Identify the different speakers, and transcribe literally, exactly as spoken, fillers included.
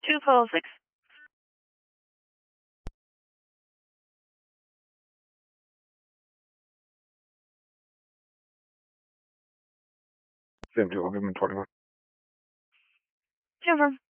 Speaker 1: two four six.
Speaker 2: Same two, I'll give him twenty-one.
Speaker 1: Confirm.